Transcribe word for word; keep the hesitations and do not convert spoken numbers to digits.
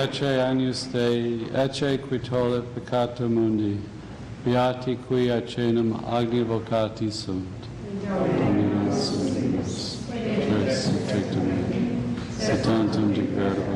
ecce agnus Dei, ecce qui tollit peccatum mundi, beati qui acenum agni vocati sunt. Dominus Sanctus, Res Tectum, Sit tantum de